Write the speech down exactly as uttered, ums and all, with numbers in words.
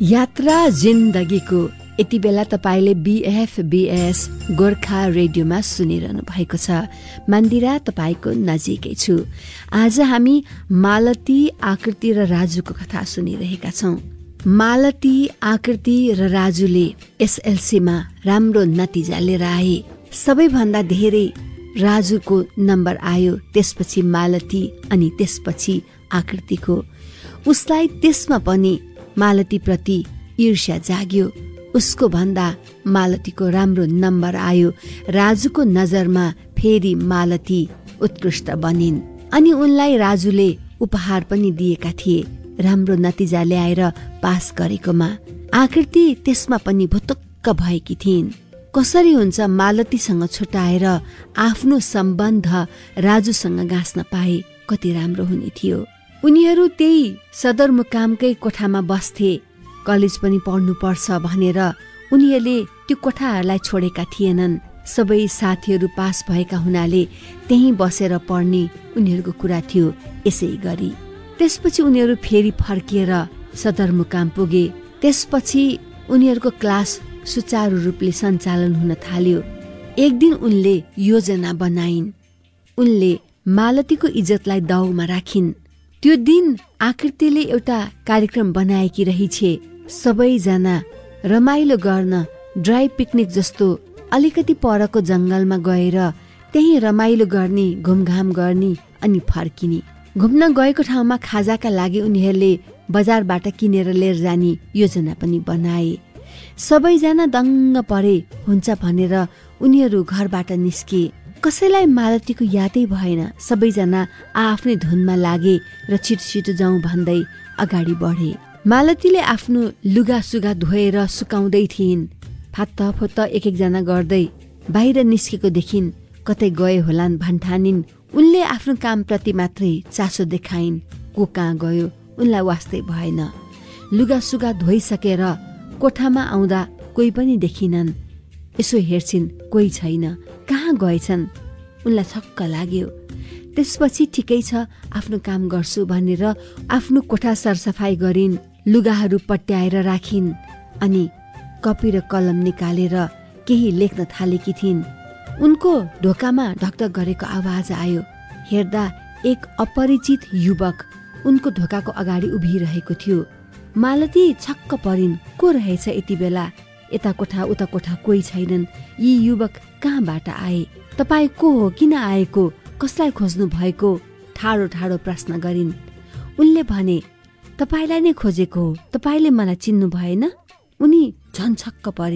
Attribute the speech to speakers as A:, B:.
A: यात्रा जिन्दगीको यति बेला तपाईले बीएफबीएस गोर्खा रेडियोमा सुनिरहनु भएको छ। मन्दिरा तपाईको नजिकै छु। आज हामी मालती, आकृति र राजुको कथा सुनिरहेका छौं। मालती, आकृति र राजुले एसएलसीमा राम्रो नतिजा लिएर आए। सबैभन्दा धेरै राजुको नम्बर आयो, त्यसपछि मालती अनि त्यसपछि आकृतिको। उसलाई त्यसमा पनि मालती प्रति ईर्ष्या जाग्यो। उसको भन्दा मालतीको राम्रो नम्बर आयो। राजुको नजरमा फेरि मालती उत्कृष्ट बनिन् अनि उनलाई राजुले उपहार पनि दिएका थिए, राम्रो नतिजा ल्याएर पास गरेकोमा। आकृति त्यसमा पनि भुतुक्क भएकी थिइन्। कसरी हुन्छ मालतीसँग छुटाएर आफ्नो सम्बन्ध राजुसँग गाँस्न पाए कति राम्रो हुने थियो। उनीहरू त्यही सदरमुकामकै कोठामा बस्थे। कलेज पनि पढ्नु पर्छ भनेर उनीहरूले त्यो कोठाहरूलाई छोडेका थिएनन्। सबै साथीहरू पास भएका हुनाले त्यहीँ बसेर पढ्ने उनीहरूको कुरा थियो। यसै गरी त्यसपछि उनीहरू फेरि फर्किएर सदरमुकाम पुगे। त्यसपछि उनीहरूको क्लास सुचारू रूपले सञ्चालन हुन थाल्यो। एक दिन उनले योजना बनाइन्। उनले मालतीको इज्जतलाई दाउमा राखिन्। त्यो दिन आकृतिले एउटा कार्यक्रम बनाएकी रहिछे। सबैजना रमाइलो गर्न ड्राई पिकनिक जस्तो अलिकति परको जंगलमा गएर त्यही रमाइलो गर्ने, घुमघाम गर्ने अनि फर्किने। घुम्न गएको ठाउँमा खाजाका लागि उनीहरूले बजारबाट किनेर लिएर जाने योजना पनि बनाए। सबैजना दङ्ग परे हुन्छ भनेर उनीहरू घरबाट निस्के। कसैलाई मालतीको यादै भएन। सबैजना आफ्नै धुनमा लागे र छिटो छिटो जाउँ भन्दै अगाडि बढे। मालतीले आफ्नो लुगा सुगा धोएर सुकाउँदै थिइन्। फात्तफुत्त एक एकजना गर्दै बाहिर निस्केको देखिन्। कतै गए होलान् भन्ठानिन्। उनले आफ्नो कामप्रति मात्रै चासो देखाइन्। को कहाँ गयो उनलाई वास्तै भएन। लुगा सुगा धोइसकेर कोठामा आउँदा कोही पनि देखिनन्। यसो हेर्छिन्, कोही छैन। कहाँ गएछन्? उनलाई छक्क लाग्यो। त्यसपछि ठिकै छ, आफ्नो काम गर्छु भनेर आफ्नो कोठा सरसफाई गरिन्। लुगाहरू पट्याएर राखिन् अनि कपी र कलम निकालेर केही लेख्न थालेकी थिइन्। उनको ढोकामा ढकढक गरेको आवाज आयो। हेर्दा एक अपरिचित युवक उनको ढोकाको अगाडि उभिरहेको थियो। मालती छक्क परिन्। को रहेछ यति बेला? यता कोठा उता कोठा कोही छैनन्। यी युवक कहाँबाट आए? तपाईँ को हो? किन आएको? कसलाई खोज्नु भएको? ठाडो ठाडो प्रश्न गरिन्। उनले भने, तपाईलाई नै खोजेको हो। तपाईले मलाई चिन्नु भएन? उनी झन् छक्क परे।